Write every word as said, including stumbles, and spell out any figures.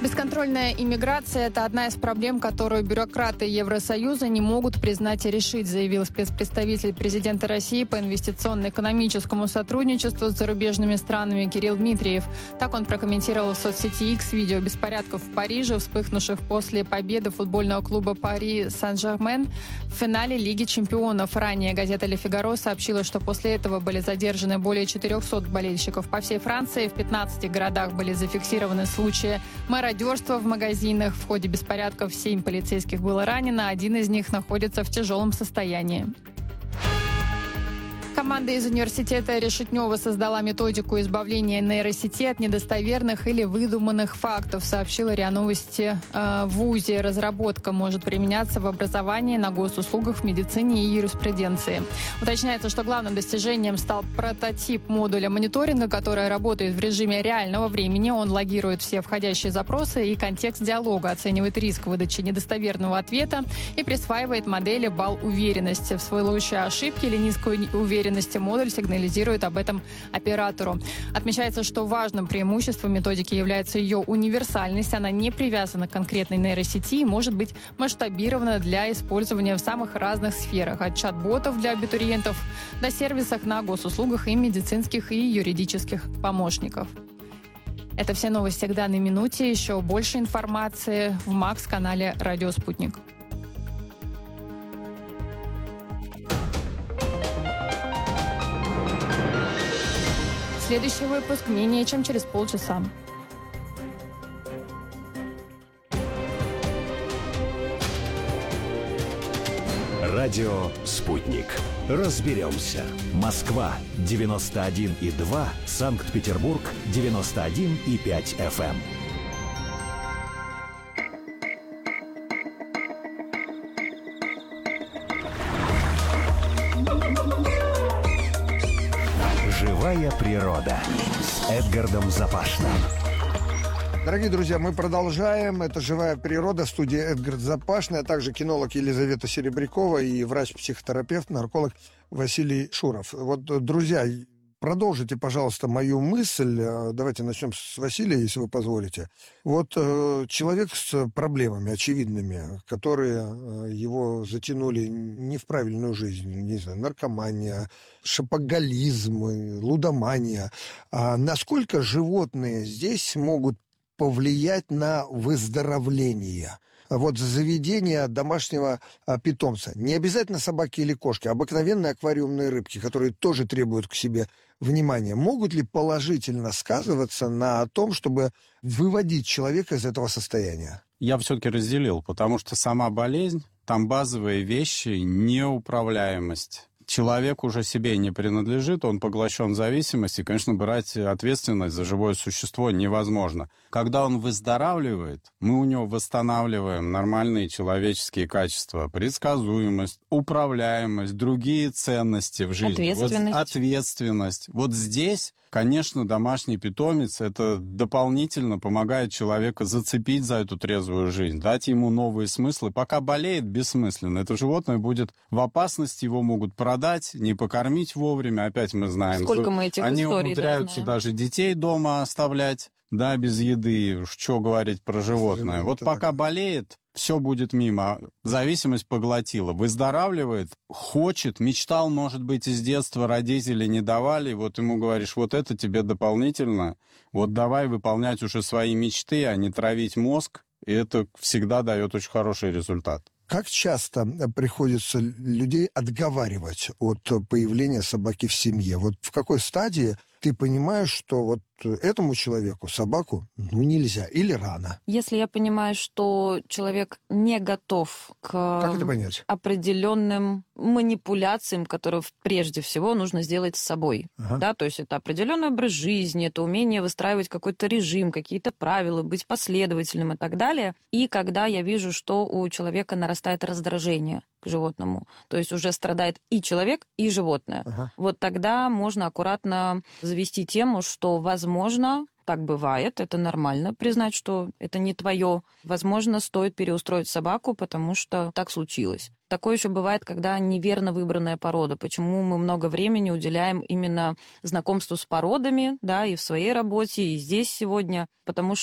Бесконтрольная иммиграция – это одна из проблем, которую бюрократы Евросоюза не могут признать и решить, заявил спецпредставитель президента России по инвестиционно-экономическому сотрудничеству с зарубежными странами Кирилл Дмитриев. Так он прокомментировал в соцсети X видео беспорядков в Париже, вспыхнувших после победы футбольного клуба Пари Сен-Жермен в финале Лиги чемпионов. Ранее газета «Ле Фигаро» сообщила, что после этого были задержаны более четырехсот болельщиков по всей Франции. В пятнадцати городах были зафиксированы случаи мародерства в магазинах. В ходе беспорядков семь полицейских было ранено, один из них находится в тяжелом состоянии. Команда из университета Решетнева создала методику избавления нейросети от недостоверных или выдуманных фактов, сообщила РИА Новости э, в ВУЗе. Разработка может применяться в образовании, на госуслугах, в медицине и юриспруденции. Уточняется, что главным достижением стал прототип модуля мониторинга, который работает в режиме реального времени. Он логирует все входящие запросы и контекст диалога, оценивает риск выдачи недостоверного ответа и присваивает модели балл уверенности. В случае ошибки или низкой уверенности модуль сигнализирует об этом оператору. Отмечается, что важным преимуществом методики является ее универсальность. Она не привязана к конкретной нейросети и может быть масштабирована для использования в самых разных сферах. От чат-ботов для абитуриентов до сервисов на госуслугах и медицинских и юридических помощников. Это все новости к данной минуте. Еще больше информации в Макс-канале «Радио Спутник». Следующий выпуск менее чем через полчаса. Радио «Спутник». Разберемся. Москва девяносто один и два, Санкт-Петербург девяносто один и пять эф эм. Живая природа с Эдгардом Запашным. Дорогие друзья, мы продолжаем. Это «Живая природа», студия Эдгард Запашный, а также кинолог Елизавета Серебрякова и врач-психотерапевт, нарколог Василий Шуров. Вот, друзья, продолжите, пожалуйста, мою мысль. Давайте начнем с Василия, если вы позволите. Вот э, человек с проблемами очевидными, которые э, его затянули не в правильную жизнь, не знаю, наркомания, шопоголизм, лудомания. А насколько животные здесь могут повлиять на выздоровление? Вот заведение домашнего а, питомца. Не обязательно собаки или кошки, а обыкновенные аквариумные рыбки, которые тоже требуют к себе внимания. Могут ли положительно сказываться на том, чтобы выводить человека из этого состояния? Я все-таки разделил, потому что сама болезнь, там базовые вещи, неуправляемость. Человек уже себе не принадлежит, он поглощен в зависимости, и, конечно, брать ответственность за живое существо невозможно. Когда он выздоравливает, мы у него восстанавливаем нормальные человеческие качества, предсказуемость, управляемость, другие ценности в жизни. Ответственность. Вот, ответственность. Вот здесь, конечно, домашний питомец, это дополнительно помогает человеку зацепить за эту трезвую жизнь, дать ему новые смыслы. Пока болеет, бессмысленно. Это животное будет в опасности, его могут продать, не покормить вовремя. Опять мы знаем, сколько мы этих они историй умудряются знаем. Даже детей дома оставлять, да, без еды. Уж что говорить про животное. Это вот так. пока болеет, все будет мимо. Зависимость поглотила. Выздоравливает, хочет, мечтал, может быть, из детства, родители не давали. Вот ему говоришь, вот это тебе дополнительно. Вот давай выполнять уже свои мечты, а не травить мозг. И это всегда дает очень хороший результат. Как часто приходится людей отговаривать от появления собаки в семье? Вот в какой стадии ты понимаешь, что вот этому человеку собаку ну, нельзя или рано? Если я понимаю, что человек не готов к Как это понять? определенным манипуляциям, которые прежде всего нужно сделать с собой. Ага. Да, то есть это определенный образ жизни, это умение выстраивать какой-то режим, какие-то правила, быть последовательным и так далее. И когда я вижу, что у человека нарастает раздражение к животному, то есть уже страдает и человек, и животное, Ага. вот тогда можно аккуратно завести тему, что, возможно, так бывает, это нормально признать, что это не твое. Возможно, стоит переустроить собаку, потому что так случилось. Такое еще бывает, когда неверно выбранная порода. Почему мы много времени уделяем именно знакомству с породами, да, и в своей работе, и здесь сегодня, потому что